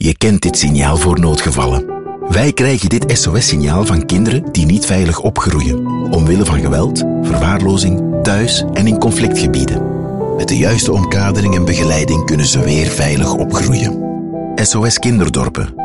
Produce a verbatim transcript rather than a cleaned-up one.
Je kent dit signaal voor noodgevallen. Wij krijgen dit S O S-signaal van kinderen die niet veilig opgroeien, omwille van geweld, verwaarlozing, thuis en in conflictgebieden. Met de juiste omkadering en begeleiding kunnen ze weer veilig opgroeien. S O S Kinderdorpen.